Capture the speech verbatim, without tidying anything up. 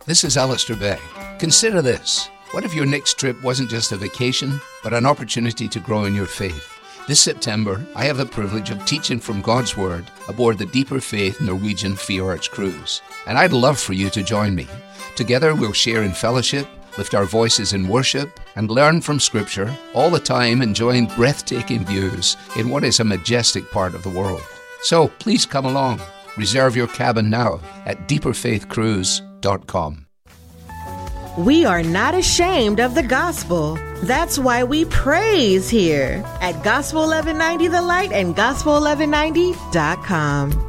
This is Alistair Begg. Consider this. What if your next trip wasn't just a vacation, but an opportunity to grow in your faith? This September, I have the privilege of teaching from God's Word aboard the Deeper Faith Norwegian Fjords cruise. And I'd love for you to join me. Together we'll share in fellowship, lift our voices in worship, and learn from Scripture, all the time enjoying breathtaking views in what is a majestic part of the world. So please come along. Reserve your cabin now at deeper faith cruise dot com. We are not ashamed of the gospel. That's why we praise here at Gospel eleven ninety The Light and Gospel eleven ninety dot com.